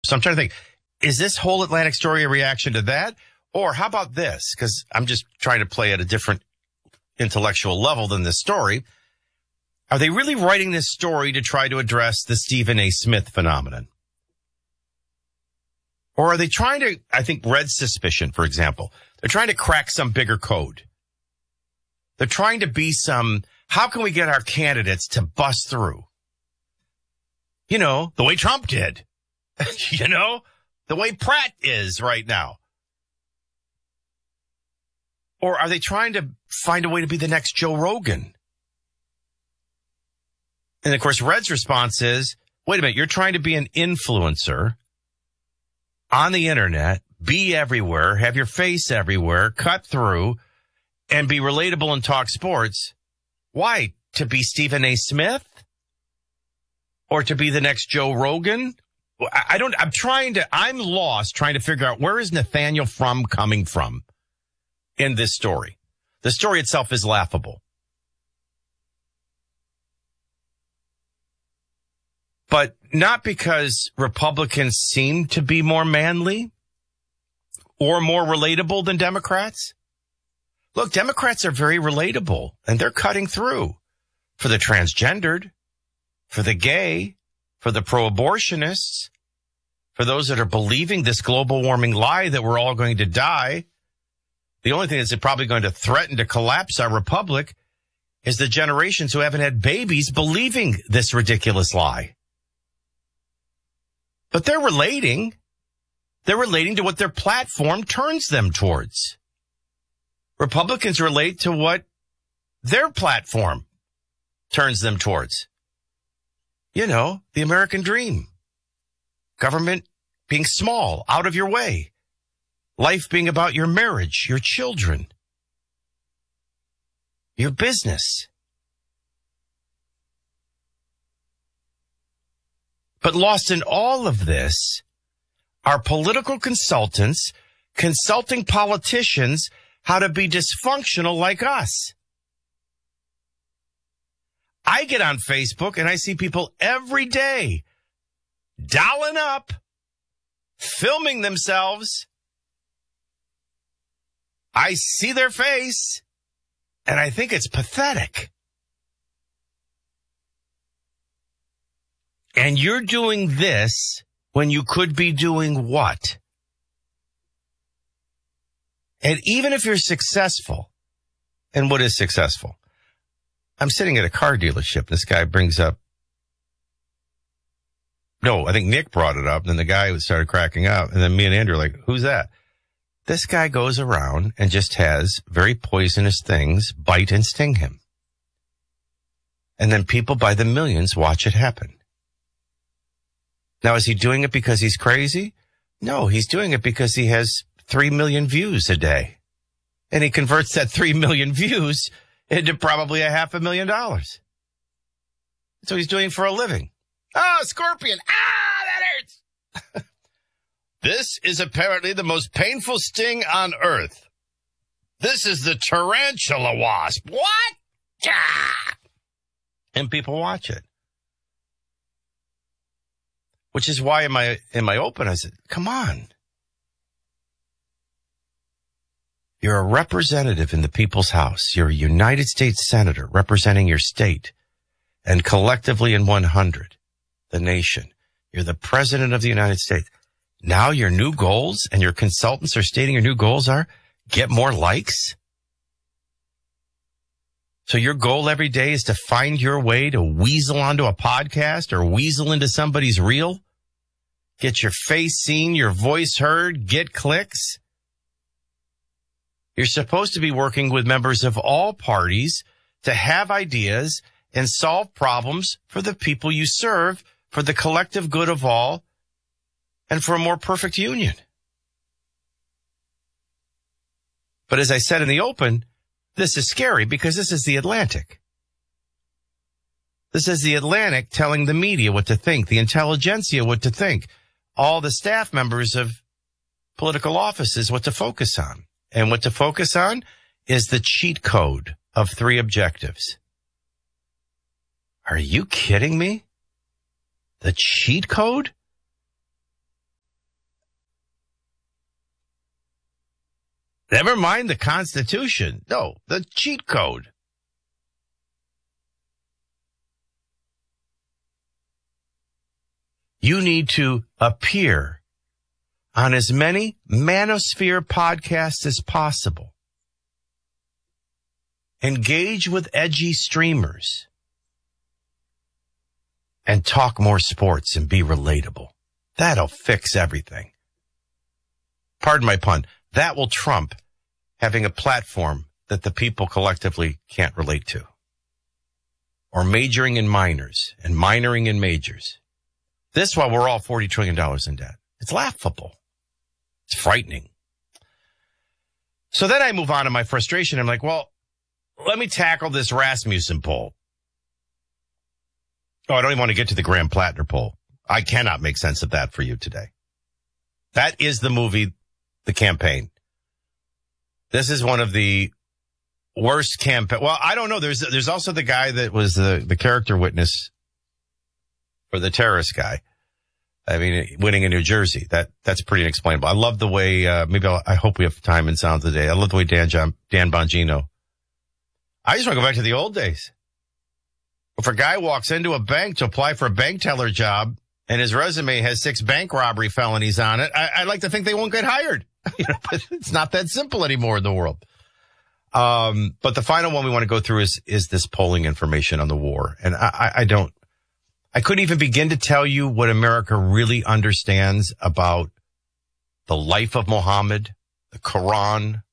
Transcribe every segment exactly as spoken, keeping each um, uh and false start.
So I'm trying to think, is this whole Atlantic story a reaction to that? Or how about this? Because I'm just trying to play at a different intellectual level than this story. Are they really writing this story to try to address the Stephen A. Smith phenomenon? Or are they trying to, I think, Red's suspicion, for example, they're trying to crack some bigger code. They're trying to be some, how can we get our candidates to bust through? You know, the way Trump did. You know, the way Pratt is right now. Or are they trying to find a way to be the next Joe Rogan? And, of course, Red's response is, wait a minute, you're trying to be an influencer on the internet, be everywhere, have your face everywhere, cut through, and be relatable and talk sports. Why? To be Stephen A. Smith? Or to be the next Joe Rogan? I don't, I'm trying to, I'm lost trying to figure out where is Nathaniel Frum coming from in this story. The story itself is laughable. But not because Republicans seem to be more manly or more relatable than Democrats. Look, Democrats are very relatable, and they're cutting through for the transgendered, for the gay, for the pro-abortionists, for those that are believing this global warming lie that we're all going to die. The only thing that's probably going to threaten to collapse our republic is the generations who haven't had babies believing this ridiculous lie. But they're relating. They're relating to what their platform turns them towards. Republicans relate to what their platform turns them towards. You know, the American dream. Government being small, out of your way. Life being about your marriage, your children, your business. But lost in all of this are political consultants consulting politicians how to be dysfunctional like us. I get on Facebook and I see people every day dialing up, filming themselves. I see their face and I think it's pathetic. And you're doing this when you could be doing what? And even if you're successful, and what is successful? I'm sitting at a car dealership. This guy brings up, no, I think Nick brought it up. And then the guy started cracking up. And then me and Andrew are like, who's that? This guy goes around and just has very poisonous things bite and sting him. And then people by the millions watch it happen. Now, is he doing it because he's crazy? No, he's doing it because he has three million views a day. And he converts that three million views into probably a half a million dollars. So he's doing for a living. Oh, scorpion. Ah, that hurts. This is apparently the most painful sting on earth. This is the tarantula wasp. What? Ah! And people watch it. Which is why in my, in my open, I said, come on. You're a representative in the people's house. You're a United States senator representing your state. And collectively in one hundred, the nation. You're the president of the United States. Now your new goals and your consultants are stating your new goals are get more likes. So your goal every day is to find your way to weasel onto a podcast or weasel into somebody's reel. Get your face seen, your voice heard, get clicks. You're supposed to be working with members of all parties to have ideas and solve problems for the people you serve, for the collective good of all, and for a more perfect union. But as I said in the open, this is scary because this is the Atlantic. This is the Atlantic telling the media what to think, the intelligentsia what to think, all the staff members of political offices what to focus on. And what to focus on is the cheat code of three objectives. Are you kidding me? The cheat code? Never mind the Constitution. No, the cheat code. You need to appear on as many Manosphere podcasts as possible. Engage with edgy streamers. And talk more sports and be relatable. That'll fix everything. Pardon my pun. That will trump having a platform that the people collectively can't relate to. Or majoring in minors and minoring in majors. This while we're all forty trillion dollars in debt. It's laughable. It's frightening. So then I move on to my frustration. I'm like, well, let me tackle this Rasmussen poll. Oh, I don't even want to get to the Graham Plattner poll. I cannot make sense of that for you today. That is the movie, The Campaign. This is one of the worst campaign. Well, I don't know. There's there's also the guy that was the, the character witness for the terrorist guy. I mean, winning in New Jersey. That that's pretty inexplainable. I love the way, uh, maybe I'll, I hope we have time and sound today. I love the way Dan, John, Dan Bongino. I just want to go back to the old days. If a guy walks into a bank to apply for a bank teller job and his resume has six bank robbery felonies on it, I, I'd like to think they won't get hired. You know, but it's not that simple anymore in the world. Um, but the final one we want to go through is, is this polling information on the war. And I, I, I don't, I couldn't even begin to tell you what America really understands about the life of Muhammad, the Quran,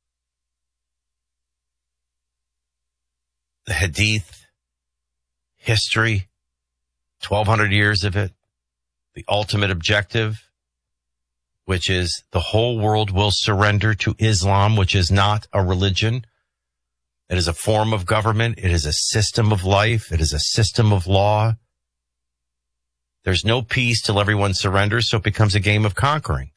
the Hadith, history, twelve hundred years of it, the ultimate objective, which is the whole world will surrender to Islam, which is not a religion. It is a form of government. It is a system of life. It is a system of law. There's no peace till everyone surrenders, so it becomes a game of conquering.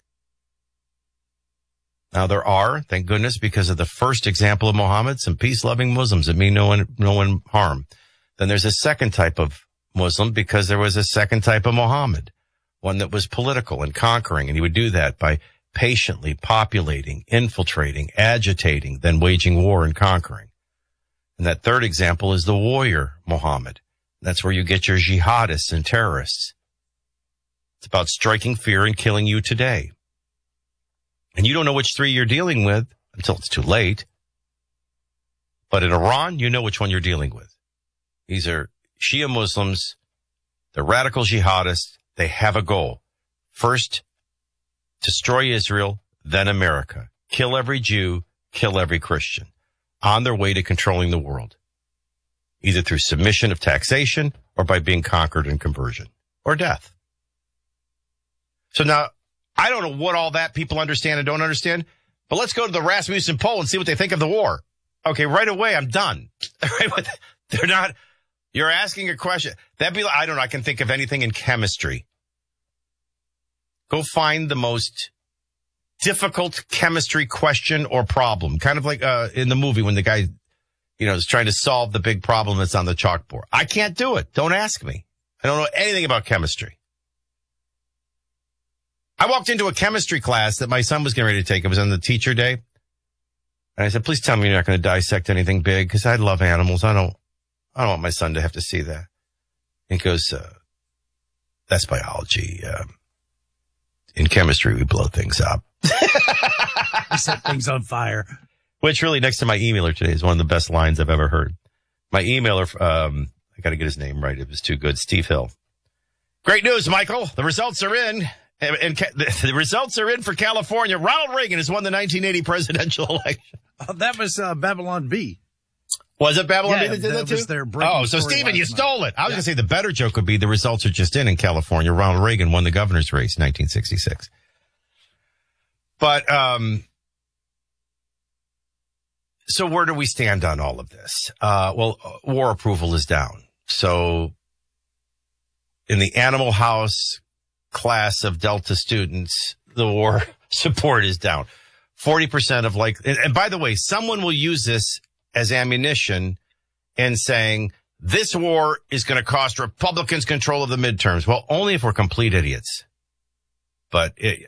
Now, there are, thank goodness, because of the first example of Muhammad, some peace-loving Muslims that mean no one, no one harm. Then there's a second type of Muslim because there was a second type of Muhammad, one that was political and conquering, and he would do that by patiently populating, infiltrating, agitating, then waging war and conquering. And that third example is the warrior Muhammad. That's where you get your jihadists and terrorists. It's about striking fear and killing you today. And you don't know which three you're dealing with until it's too late. But in Iran, you know which one you're dealing with. These are Shia Muslims. They're radical jihadists. They have a goal. First, destroy Israel, then America. Kill every Jew, kill every Christian. On their way to controlling the world. Either through submission of taxation or by being conquered in conversion or death. So now, I don't know what all that people understand and don't understand, but let's go to the Rasmussen poll and see what they think of the war. Okay, right away, I'm done. They're not, you're asking a question. That'd be like, I don't know, I can think of anything in chemistry. Go find the most difficult chemistry question or problem. Kind of like uh, in the movie when the guy, you know, is trying to solve the big problem that's on the chalkboard. I can't do it. Don't ask me. I don't know anything about chemistry. I walked into a chemistry class that my son was getting ready to take. It was on the teacher day. And I said, please tell me you're not going to dissect anything big because I love animals. I don't, I don't want my son to have to see that. And he goes, uh, that's biology. Uh, in chemistry, we blow things up. We set things on fire. Which really, next to my emailer today, is one of the best lines I've ever heard. My emailer, um, I got to get his name right. It was too good. Steve Hill. Great news, Michael. The results are in. And, and the results are in for California. Ronald Reagan has won the nineteen eighty presidential election. Oh, that was uh, Babylon B. Was it Babylon yeah, B that did that, that too? Their oh, so Stephen, you stole it. I was yeah. going to say the better joke would be the results are just in in California. Ronald Reagan won the governor's race in nineteen sixty-six. But, um, so where do we stand on all of this? Uh, well, war approval is down. So in the Animal House class of Delta students, the war support is down. forty percent of like, and, and by the way, someone will use this as ammunition in saying this war is going to cost Republicans control of the midterms. Well, only if we're complete idiots. But it,